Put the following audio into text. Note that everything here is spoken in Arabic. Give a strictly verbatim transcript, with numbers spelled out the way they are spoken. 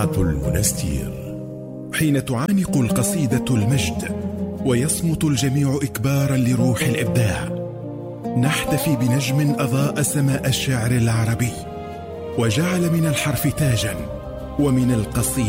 المنستير. حين تعانق القصيدة المجد ويصمت الجميع إكبارا لروح الإبداع، نحتفي بنجم أضاء سماء الشعر العربي وجعل من الحرف تاجا ومن القصيدة